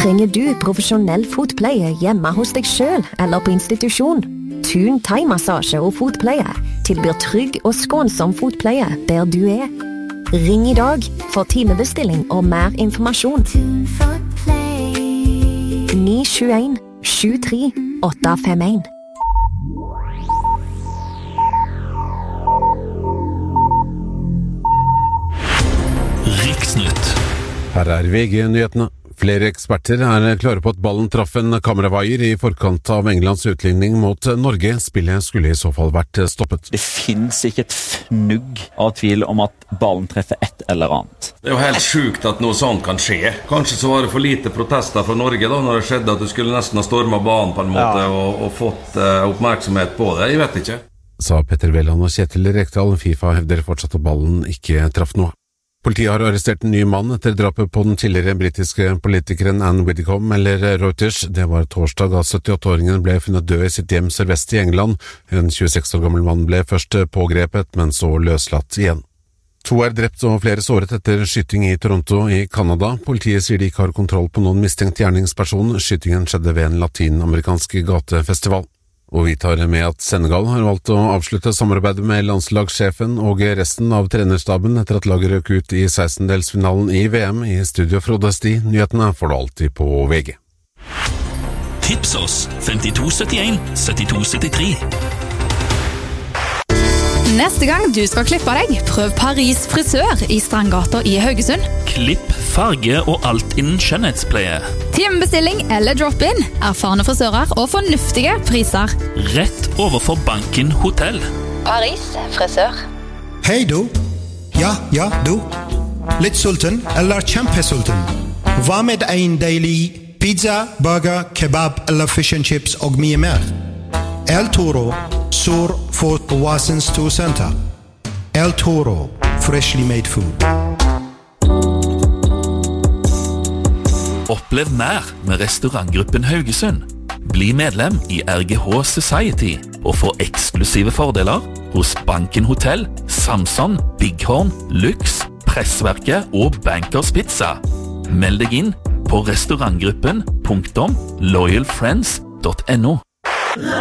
Trenger du profesjonell fotpleie hjemme hos deg selv eller på institusjon? Thun thai-massasje og fotpleie tilbyr trygg og skånsom fotpleie der du er. Ring i dag for timebestilling og mer informasjon. 921 73 851. Riksnytt. Her VG-nyhetene. Flere eksperter klare på at ballen traff en kameravaier i forkant av Englands utligning mot Norge. Spillet skulle i så fall vært stoppet. Det finnes ikke et fnugg av tvil om at ballen treffer et eller annet. Det er jo helt sjukt at noe sånt kan skje. Kanskje så var det for lite protester fra Norge da, når det skjedde at du skulle nesten ha stormet banen på en måte og fått oppmerksomhet på det. Jeg vet ikke. Sa Petter Velland og Kjetil Rekdal. FIFA hevder fortsatt at ballen ikke traff noe. Politiet har arrestert en ny mann etter drapet på den tidligere britiske politikeren Anne Widdecombe, eller Reuters. Det var torsdag da 78-åringen ble funnet død i sitt hjem sørvest i England. En 26 år gammel mann ble først pågrepet, men så løslatt igjen. 2 drept og flere såret etter skyting i Toronto i Canada. Politiet sier de ikke har kontroll på noen mistenkt gjerningsperson. Skytingen skjedde ved en latinamerikansk gatefestival. Og vi tar med at Senegal har valgt å avslutte samarbeidet med landslagssjefen og resten av trenerstaben etter at laget røk ut i 16-delsfinalen i VM. I studio Frode Sti, nyhetene får du alltid på VG. Tips oss 5271 7273. Neste gang du skal klippe deg, prøv Paris frisør i Strandgata i Haugesund. Klipp, farge og alt innen skjønnhetspleie. Timebestilling eller drop-in, erfarne frisører og fornuftige priser. Rett overfor Banken Hotell. Paris frisør. Hei du. Ja, du. Litt sulten eller kjempesulten? Hva med en deilig pizza, burger, kebab eller fish and chips og mye mer? El Toro, Sur for Oasens 2 Center. El Toro, freshly made food. Opplev mer med restaurantgruppen Haugesund. Bli medlem i RGH Society og få eksklusive fordeler hos Banken Hotell, Samson, Bighorn, Lux, Pressverket og Bankers Pizza. Meld deg inn på restaurantgruppen.loyalfriends.no.